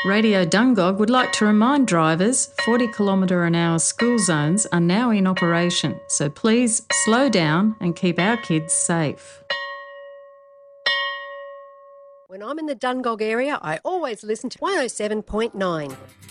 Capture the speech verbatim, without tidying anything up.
Radio Dungog would like to remind drivers forty kilometre an hour school zones are now in operation, so please slow down and keep our kids safe. When I'm in the Dungog area, I always listen to one oh seven point nine.